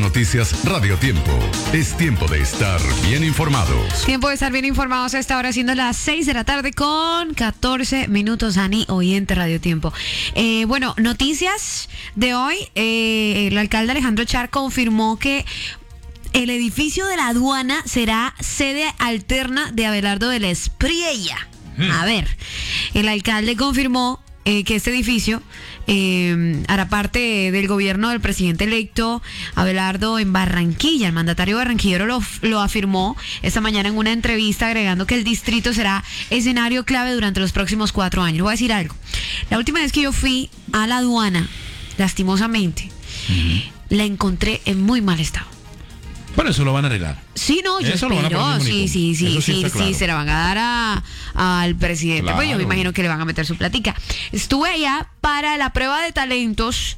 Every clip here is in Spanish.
Noticias Radio Tiempo. Es tiempo de estar bien informados. Tiempo de estar bien informados a esta hora, siendo las 6 de la tarde con 14 minutos, Ani, oyente Radio Tiempo. Bueno, noticias de hoy. El alcalde Alejandro Char confirmó que el edificio de la aduana será sede alterna de Abelardo de la Espriella. A ver, el alcalde confirmó que este edificio hará parte del gobierno del presidente electo Abelardo en Barranquilla. El mandatario barranquillero lo afirmó esta mañana en una entrevista, agregando que el distrito será escenario clave durante los próximos 4 años. Voy a decir algo. La última vez que yo fui a la aduana, lastimosamente, la encontré en muy mal estado. Bueno, eso lo van a arreglar. Sí, no, yo espero. Sí, se la van a dar al presidente. Claro. Pues yo me imagino que le van a meter su platica. Estuve allá para la prueba de talentos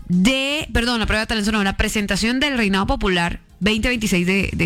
la presentación del Reinado Popular 2026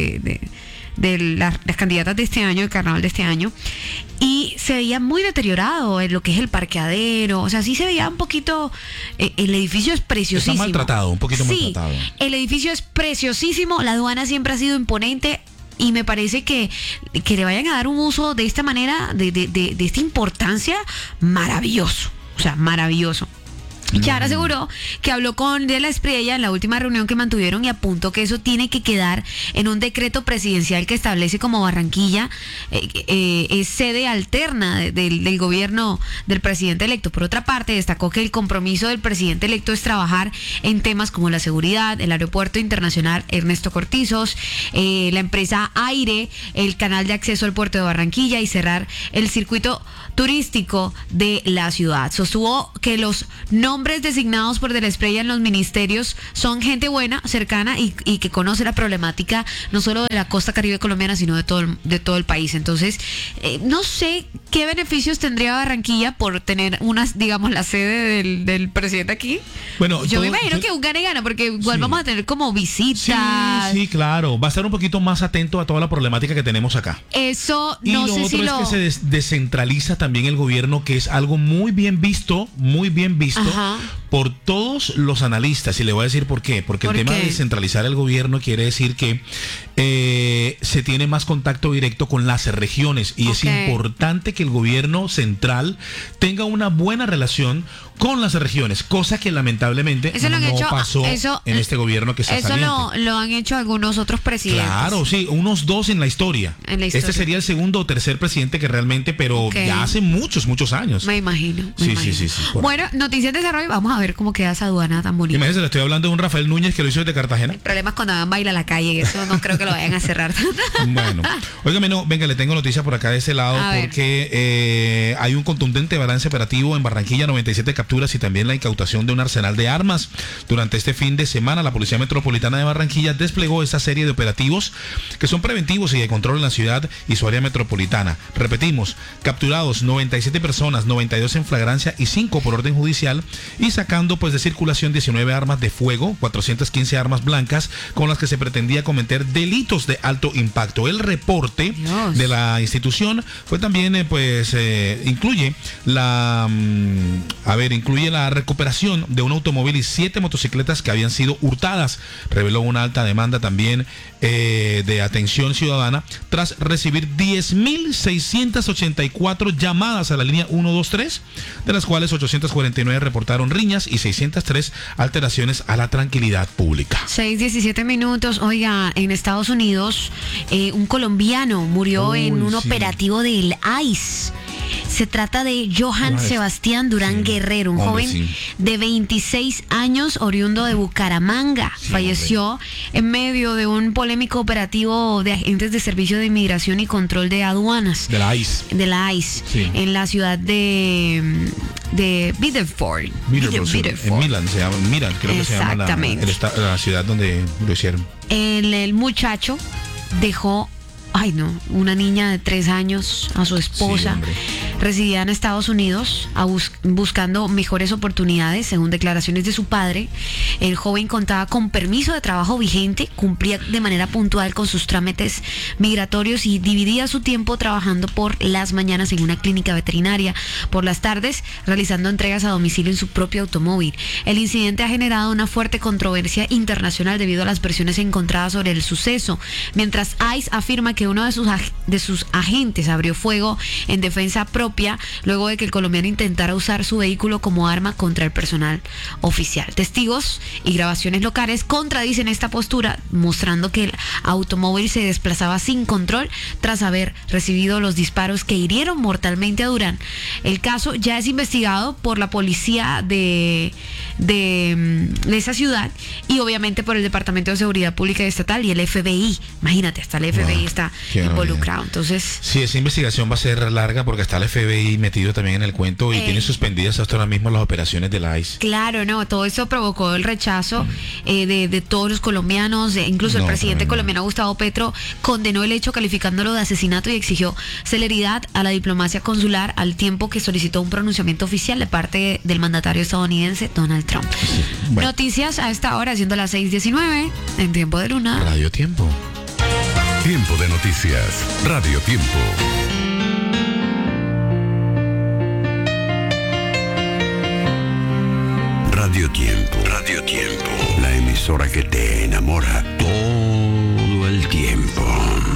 de las candidatas de este año, del carnaval de este año, y se veía muy deteriorado en lo que es el parqueadero. O sea, sí se veía un poquito, el edificio es preciosísimo. Está maltratado, un poquito maltratado. El edificio es preciosísimo, la aduana siempre ha sido imponente, y me parece que le vayan a dar un uso de esta manera, de esta importancia, maravilloso. O sea, maravilloso. Char aseguró que habló con De la Espriella en la última reunión que mantuvieron y apuntó que eso tiene que quedar en un decreto presidencial que establece como Barranquilla es sede alterna del gobierno del presidente electo. Por otra parte, destacó que el compromiso del presidente electo es trabajar en temas como la seguridad, el aeropuerto internacional Ernesto Cortizos, la empresa Aire, el canal de acceso al puerto de Barranquilla y cerrar el circuito turístico de la ciudad. Sostuvo que los nombres designados por De la Espriella en los ministerios son gente buena, cercana y que conoce la problemática no solo de la costa caribe colombiana, sino de todo el país. Entonces, no sé qué beneficios tendría Barranquilla por tener la sede del presidente aquí. Bueno, yo me imagino que un gane-gana, porque igual vamos a tener como visitas. Sí, claro. Va a estar un poquito más atento a toda la problemática que tenemos acá. Eso, y no sé si lo... es que se descentraliza también el gobierno, que es algo muy bien visto Ajá. por todos los analistas, y le voy a decir por qué. Porque el tema de descentralizar el gobierno quiere decir que se tiene más contacto directo con las regiones, y es importante que el gobierno central tenga una buena relación con las regiones, cosa que lamentablemente no pasó en este gobierno que está saliendo. Eso lo han hecho algunos otros presidentes. Claro, sí, unos 2 en la historia. Este sería el segundo o tercer presidente que realmente, pero ya hace muchos años. Me imagino. Sí. Bueno, noticias de desarrollo, vamos a ver cómo queda esa aduana tan bonita. Imagínense, le estoy hablando de un Rafael Núñez que lo hizo desde Cartagena. El problema es cuando van a bailar a la calle, eso no creo que lo vayan a cerrar. Bueno, óigame, venga, le tengo noticias por acá de ese lado, porque hay un contundente balance operativo en Barranquilla, 97 capturas y también la incautación de un arsenal de armas. Durante este fin de semana, la Policía Metropolitana de Barranquilla desplegó esta serie de operativos que son preventivos y de control en la ciudad y su área metropolitana. Repetimos, capturados 97 personas, 92 en flagrancia y 5 por orden judicial, y sacando de circulación 19 armas de fuego, 415 armas blancas con las que se pretendía cometer delitos de alto impacto. El reporte de la institución fue también incluye la recuperación de un automóvil y 7 motocicletas que habían sido hurtadas. Reveló una alta demanda también de atención ciudadana tras recibir 10.684 llamadas a la línea 123, de las cuales 849 reportaron riñas y 603 alteraciones a la tranquilidad pública. 6:17 minutos. Oiga, en Estados Unidos un colombiano murió en un operativo del ICE. Se trata de Johan Sebastián Durán Guerrero, un joven de 26 años, oriundo de Bucaramanga. Falleció en medio de un polémico operativo de agentes de Servicio de Inmigración y Control de Aduanas. De la ICE. En la ciudad de Biddeford. En Milan, creo que se llama la ciudad donde lo hicieron. El muchacho dejó una niña de 3 años, a su esposa. residía en Estados Unidos buscando mejores oportunidades. Según declaraciones de su padre, el joven contaba con permiso de trabajo vigente, cumplía de manera puntual con sus trámites migratorios y dividía su tiempo trabajando por las mañanas en una clínica veterinaria, por las tardes realizando entregas a domicilio en su propio automóvil. El incidente ha generado una fuerte controversia internacional debido a las versiones encontradas sobre el suceso, mientras ICE afirma que uno de sus agentes abrió fuego en defensa propia luego de que el colombiano intentara usar su vehículo como arma contra el personal oficial. Testigos y grabaciones locales contradicen esta postura, mostrando que el automóvil se desplazaba sin control tras haber recibido los disparos que hirieron mortalmente a Durán. El caso ya es investigado por la policía de esa ciudad y obviamente por el Departamento de Seguridad Pública y Estatal y el FBI. Imagínate, hasta el FBI está involucrado. Entonces, sí, esa investigación va a ser larga porque está el FBI metido también en el cuento y tiene suspendidas hasta ahora mismo las operaciones de la ICE. Claro, no, todo esto provocó el rechazo de todos los colombianos, incluso el presidente colombiano Gustavo Petro condenó el hecho calificándolo de asesinato y exigió celeridad a la diplomacia consular al tiempo que solicitó un pronunciamiento oficial de parte del mandatario estadounidense Donald Trump. Sí, bueno. Noticias a esta hora, siendo las 6:19 en Tiempo de Luna. Radio Tiempo. Tiempo de noticias. Radio Tiempo. Radio Tiempo. Radio Tiempo. La emisora que te enamora todo el tiempo.